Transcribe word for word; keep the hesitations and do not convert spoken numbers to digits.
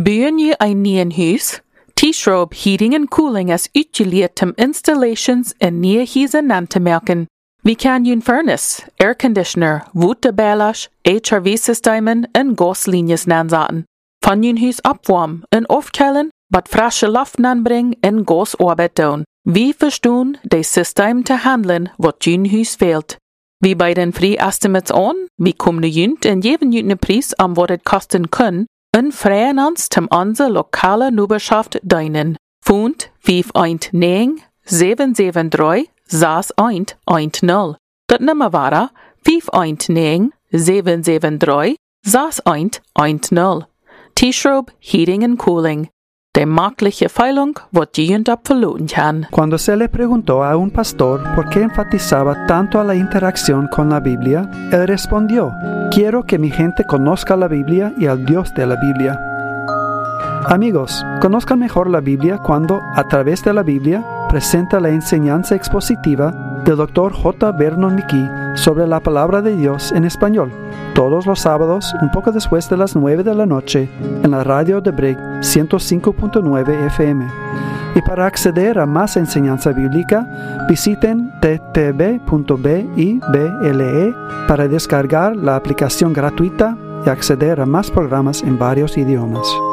Bygger je een nieuw huis? T-Schrob Heating and Cooling is uitgeleerd om installations in nieuwe huizen aan te merken. We kan je een furnace, airconditioner, waterballast, H R V-systemen en gaslijnen aanzetten. Van je huis opwarmen en afkoelen, wat frisse lucht aanbrengen en gasarbeid doen. We verstaan de systeem te handelen wat je huis veelt. We bieden free estimates aan, we komen junt en geven je een prijs om wat het kosten kan, en vragen ons om onze lokale neighborschaft dienen. Phone vijf een negen zeven zeven drie zes een een nul. Dat nummer waren vijf een negen zeven zeven drie zes een een nul. T-Schrob Heating and Cooling. De marktliche Feilung wird jemand verloren kann. Cuando se le preguntó a un pastor por qué enfatizaba tanto a la interacción con la Biblia, él respondió: quiero que mi gente conozca la Biblia y al Dios de la Biblia. Amigos, conozcan mejor la Biblia cuando, a través de la Biblia, presenta la enseñanza expositiva del doctor J. Vernon McGee sobre la palabra de Dios en español, todos los sábados, un poco después de las nueve de la noche, en la radio de Brig ciento cinco punto nueve F M. Y para acceder a más enseñanza bíblica, visiten t t b punto bible para descargar la aplicación gratuita y acceder a más programas en varios idiomas.